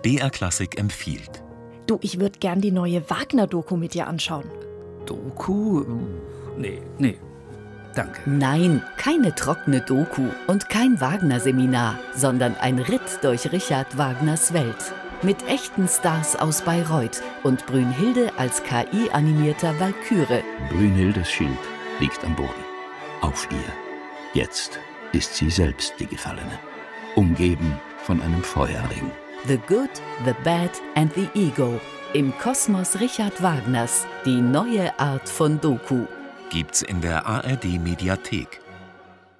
BR Klassik empfiehlt. Du, ich würde gern die neue Wagner-Doku mit dir anschauen. Doku? Nee. Danke. Nein, keine trockene Doku und kein Wagner-Seminar, sondern ein Ritt durch Richard Wagners Welt. Mit echten Stars aus Bayreuth und Brünnhilde als KI-animierter Walküre. Brünnhildes Schild liegt am Boden. Auf ihr. Jetzt ist sie selbst die Gefallene. Umgeben von einem Feuerring. The Good, the Bad and the Ego. Im Kosmos Richard Wagners. Die neue Art von Doku. Gibt's in der ARD Mediathek.